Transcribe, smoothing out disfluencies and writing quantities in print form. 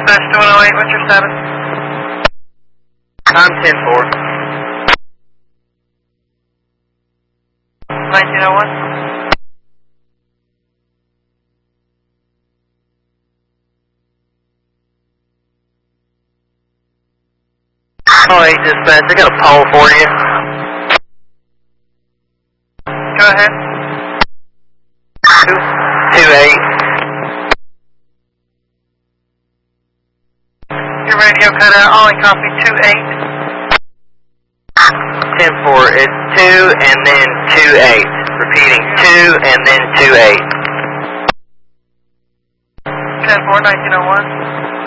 Dispatch 2108, what's your status? I'm 10-4. 1901? Oh, 8 dispatch, I got a pole for you. Go ahead. 2-8. Your radio cut out, only copy 28. 10-4, it's 2 and then 2-8. Repeating, 2 and then 2-8. 10-4, 1901.